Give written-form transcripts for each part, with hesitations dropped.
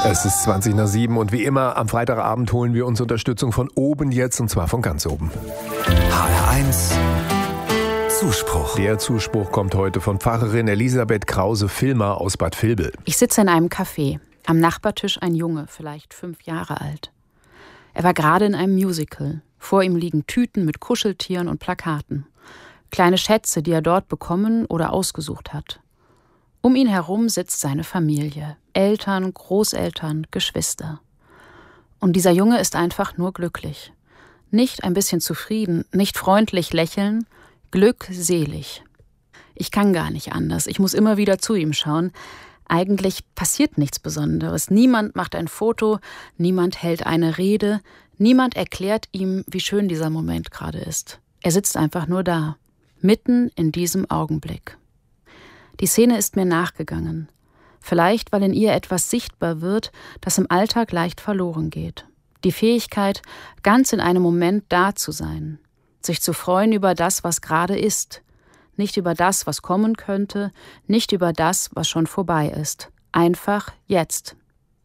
Es ist 6:20 und wie immer am Freitagabend holen wir uns Unterstützung von oben jetzt, und zwar von ganz oben. HR1 Zuspruch. Der Zuspruch kommt heute von Pfarrerin Elisabeth Krause-Villmer aus Bad Vilbel. Ich sitze in einem Café. Am Nachbartisch ein Junge, vielleicht 5 Jahre alt. Er war gerade in einem Musical. Vor ihm liegen Tüten mit Kuscheltieren und Plakaten. Kleine Schätze, die er dort bekommen oder ausgesucht hat. Um ihn herum sitzt seine Familie. Eltern, Großeltern, Geschwister. Und dieser Junge ist einfach nur glücklich. Nicht ein bisschen zufrieden, nicht freundlich lächeln, glückselig. Ich kann gar nicht anders. Ich muss immer wieder zu ihm schauen. Eigentlich passiert nichts Besonderes. Niemand macht ein Foto, niemand hält eine Rede, niemand erklärt ihm, wie schön dieser Moment gerade ist. Er sitzt einfach nur da, mitten in diesem Augenblick. Die Szene ist mir nachgegangen. Vielleicht, weil in ihr etwas sichtbar wird, das im Alltag leicht verloren geht. Die Fähigkeit, ganz in einem Moment da zu sein. Sich zu freuen über das, was gerade ist. Nicht über das, was kommen könnte, nicht über das, was schon vorbei ist. Einfach jetzt.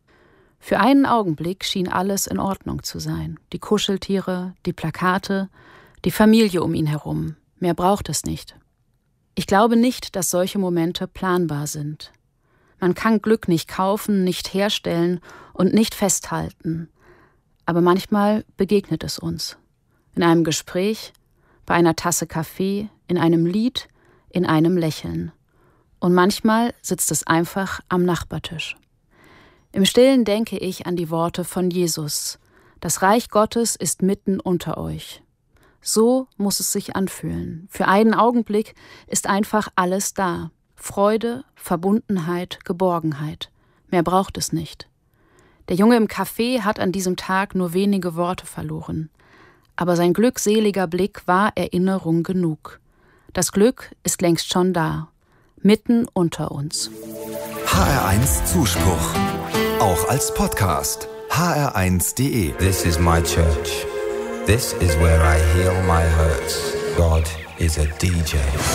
Für einen Augenblick schien alles in Ordnung zu sein. Die Kuscheltiere, die Plakate, die Familie um ihn herum. Mehr braucht es nicht. Ich glaube nicht, dass solche Momente planbar sind. Man kann Glück nicht kaufen, nicht herstellen und nicht festhalten. Aber manchmal begegnet es uns. In einem Gespräch, bei einer Tasse Kaffee, in einem Lied, in einem Lächeln. Und manchmal sitzt es einfach am Nachbartisch. Im Stillen denke ich an die Worte von Jesus. Das Reich Gottes ist mitten unter euch. So muss es sich anfühlen. Für einen Augenblick ist einfach alles da. Freude, Verbundenheit, Geborgenheit. Mehr braucht es nicht. Der Junge im Café hat an diesem Tag nur wenige Worte verloren. Aber sein glückseliger Blick war Erinnerung genug. Das Glück ist längst schon da. Mitten unter uns. HR1 Zuspruch. Auch als Podcast. hr1.de. This is my church. This is where I heal my hurts. God is a DJ.